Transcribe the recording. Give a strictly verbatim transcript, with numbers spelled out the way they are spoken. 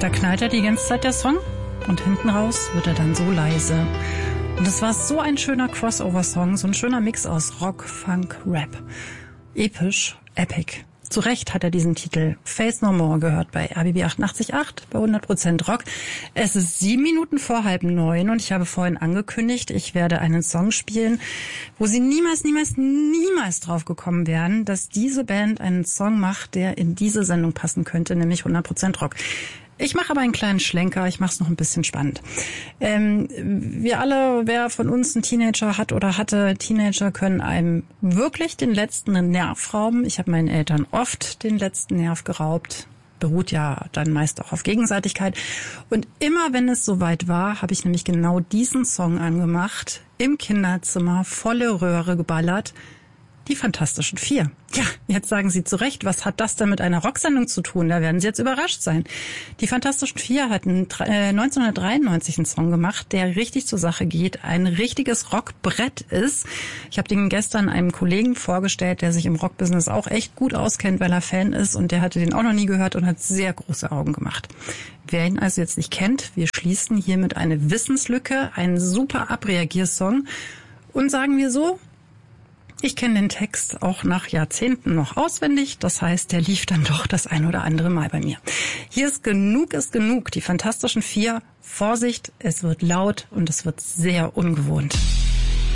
Da knallt er die ganze Zeit der Song und hinten raus wird er dann so leise. Und es war so ein schöner Crossover-Song, so ein schöner Mix aus Rock, Funk, Rap. Episch, epic. Zu Recht hat er diesen Titel Faith No More gehört bei R B B achtundachtzig Komma acht bei hundert Prozent Rock. Es ist sieben Minuten vor halb neun und ich habe vorhin angekündigt, ich werde einen Song spielen, wo Sie niemals, niemals, niemals drauf gekommen wären, dass diese Band einen Song macht, der in diese Sendung passen könnte, nämlich hundert Prozent Rock. Ich mache aber einen kleinen Schlenker, ich mache es noch ein bisschen spannend. Ähm, wir alle, wer von uns einen Teenager hat oder hatte, Teenager können einem wirklich den letzten Nerv rauben. Ich habe meinen Eltern oft den letzten Nerv geraubt. Beruht ja dann meist auch auf Gegenseitigkeit. Und immer wenn es soweit war, habe ich nämlich genau diesen Song angemacht, im Kinderzimmer, volle Röhre geballert. Die Fantastischen Vier. Ja, jetzt sagen Sie zu Recht, was hat das denn mit einer Rocksendung zu tun? Da werden Sie jetzt überrascht sein. Die Fantastischen Vier hatten neunzehnhundertdreiundneunzig einen Song gemacht, der richtig zur Sache geht, ein richtiges Rockbrett ist. Ich habe den gestern einem Kollegen vorgestellt, der sich im Rockbusiness auch echt gut auskennt, weil er Fan ist, und der hatte den auch noch nie gehört und hat sehr große Augen gemacht. Wer ihn also jetzt nicht kennt, wir schließen hiermit eine Wissenslücke, einen super Abreagiersong, und sagen wir so, ich kenne den Text auch nach Jahrzehnten noch auswendig. Das heißt, der lief dann doch das ein oder andere Mal bei mir. Hier ist Genug ist genug. Die Fantastischen Vier. Vorsicht, es wird laut und es wird sehr ungewohnt.